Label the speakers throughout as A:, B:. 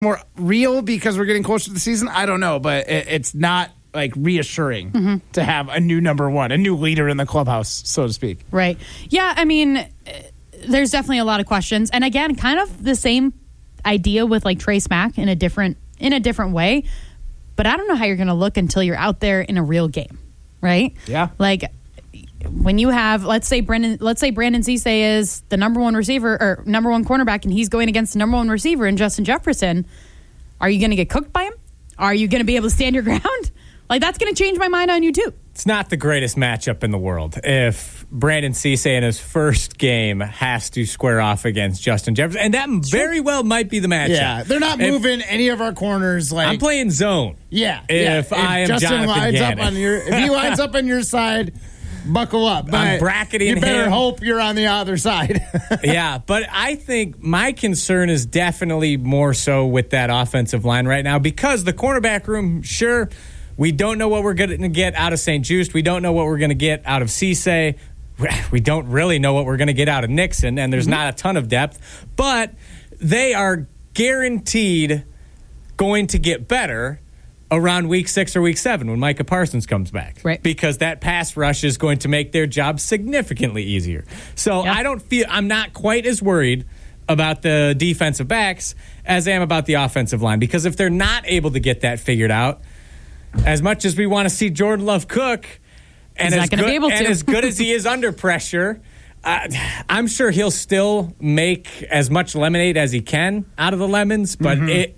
A: more real because we're getting closer to the season? I don't know, but it's not like reassuring to have a new number one, a new leader in the clubhouse, so to speak.
B: Right. Yeah, I mean, there's definitely a lot of questions. And again, kind of the same idea with like Trey Smack in a different way. But I don't know how you're going to look until you're out there in a real game, right?
A: Yeah.
B: Like when you have, let's say Brandon Cisse is the number one receiver or number one cornerback, and he's going against the number one receiver in Justin Jefferson. Are you going to get cooked by him? Are you going to be able to stand your ground? Like, that's going to change my mind on you too.
C: It's not the greatest matchup in the world if Brandon Cisse in his first game has to square off against Justin Jefferson. And that very well might be the matchup.
A: Yeah, they're not moving any of our corners. Like,
C: I'm playing zone.
A: Yeah.
C: If I am
A: Justin
C: Jonathan
A: lines
C: Gannon.
A: up on if he lines up on your side, buckle up. But
C: I'm bracketing
A: you better
C: him.
A: hope you're on the other side.
C: Yeah, but I think my concern is definitely more so with that offensive line right now because the cornerback room, sure, we don't know what we're going to get out of St. Juste. We don't know what we're going to get out of Cisse. We don't really know what we're going to get out of Nixon, and there's not a ton of depth. But they are guaranteed going to get better around week 6 or week 7 when Micah Parsons comes back.
B: Right.
C: Because that pass rush is going to make their job significantly easier. So I'm not quite as worried about the defensive backs as I am about the offensive line. Because if they're not able to get that figured out, as much as we want to see Jordan Love cook, and
B: He's not gonna be able to.
C: and as good as he is under pressure, I'm sure he'll still make as much lemonade as he can out of the lemons, but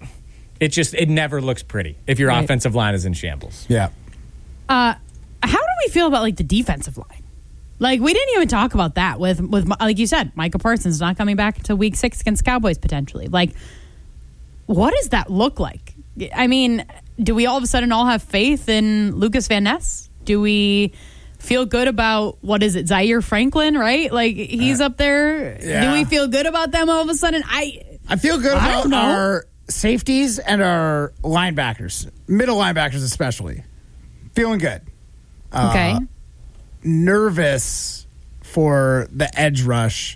C: it never looks pretty if your offensive line is in shambles.
A: Yeah.
B: How do we feel about like the defensive line? Like, we didn't even talk about that with like you said, Micah Parsons not coming back until week 6 against Cowboys potentially. Like, what does that look like? I mean, do we all of a sudden all have faith in Lucas Van Ness? Do we feel good about, what is it, Zaire Franklin, right? Like, he's up there.
A: Yeah.
B: Do we feel good about them all of a sudden? I
A: feel good
B: I
A: about
B: don't know.
A: our safeties and our linebackers, middle linebackers especially. Feeling good.
B: Okay.
A: Nervous for the edge rush.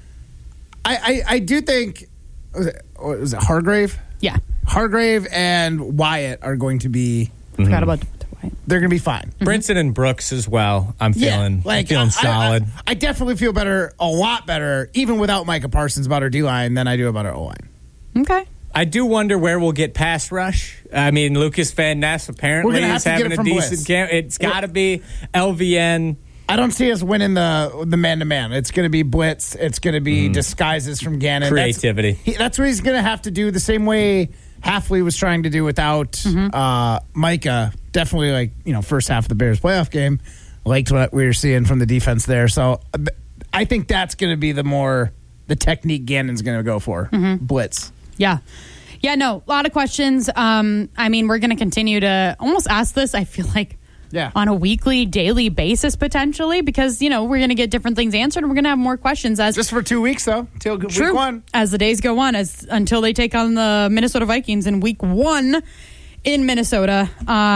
A: I do think, was it Hargrave?
B: Yeah.
A: Hargrave and Wyatt are going to be...
B: Forgot about Wyatt.
A: They're going to be fine.
C: Brinson and Brooks as well. I'm feeling solid.
A: I definitely feel better, a lot better, even without Micah Parsons, about our D-line than I do about our O-line.
B: Okay.
C: I do wonder where we'll get pass rush. I mean, Lucas Van Ness apparently is having a decent camp. It's got to be LVN.
A: I don't see us winning the man-to-man. It's going to be blitz. It's going to be disguises from Gannon.
C: Creativity.
A: That's what he's going to have to do, the same way Halfley was trying to do without Micah. Definitely, first half of the Bears playoff game. Liked what we were seeing from the defense there. So I think that's going to be the technique Gannon's going to go for. Blitz.
B: Yeah. Yeah, no, a lot of questions. I mean, we're going to continue to almost ask this, I feel like, on a weekly, daily basis, potentially, because, we're going to get different things answered, and we're going to have more questions. Just
A: for 2 weeks, though, till week 1.
B: As the days go on, until they take on the Minnesota Vikings in week 1 in Minnesota.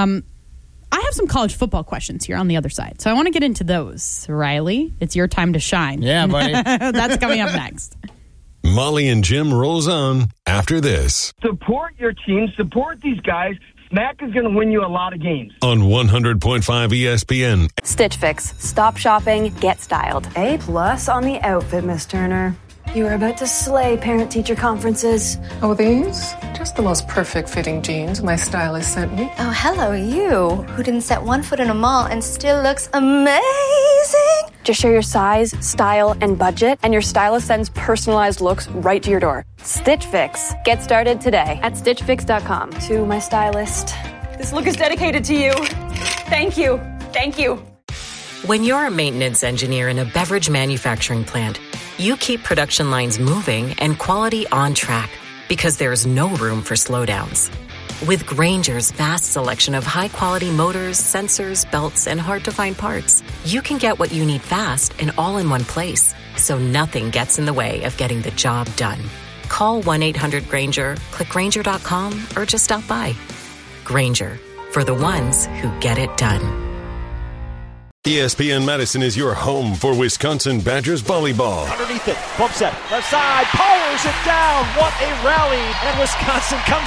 B: I have some college football questions here on the other side, so I want to get into those. Riley, it's your time to shine.
A: Yeah, buddy.
B: That's coming up next.
D: Molly and Jim rolls on after this.
E: Support your team. Support these guys. Smack is going to win you a lot of games.
D: On 100.5 ESPN.
F: Stitch Fix. Stop shopping, get styled.
G: A+ on the outfit, Miss Turner. You are about to slay parent-teacher conferences.
H: Oh, these? Just the most perfect fitting jeans my stylist sent me.
I: Oh, hello, you, who didn't set one foot in a mall and still looks amazing.
F: Just share your size, style, and budget, and your stylist sends personalized looks right to your door. Stitch Fix. Get started today at StitchFix.com.
G: To my stylist.
F: This look is dedicated to you. Thank you. Thank you.
J: When you're a maintenance engineer in a beverage manufacturing plant, you keep production lines moving and quality on track because there's no room for slowdowns. With Grainger's vast selection of high-quality motors, sensors, belts, and hard-to-find parts, you can get what you need fast and all in one place, so nothing gets in the way of getting the job done. Call 1-800-GRAINGER, click Grainger.com, or just stop by. Grainger, for the ones who get it done.
D: ESPN Madison is your home for Wisconsin Badgers volleyball.
K: Underneath it, bump set, left side, powers it down. What a rally! And Wisconsin comes